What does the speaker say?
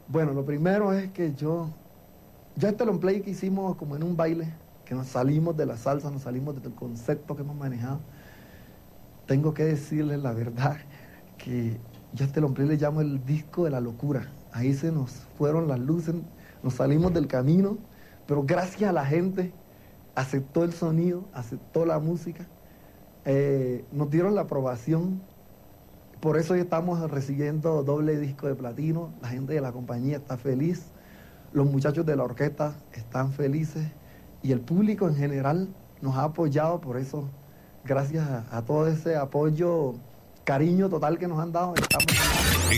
Bueno, lo primero es que ya este long play que hicimos como en un baile, que nos salimos de la salsa, nos salimos del concepto que hemos manejado, tengo que decirles la verdad, que yo a este long play le llamo el disco de la locura. Ahí se nos fueron las luces, nos salimos del camino, pero gracias a la gente aceptó el sonido, aceptó la música, nos dieron la aprobación. Por eso hoy estamos recibiendo doble disco de platino, la gente de la compañía está feliz, los muchachos de la orquesta están felices y el público en general nos ha apoyado. Por eso, gracias a todo ese apoyo, cariño total que nos han dado, estamos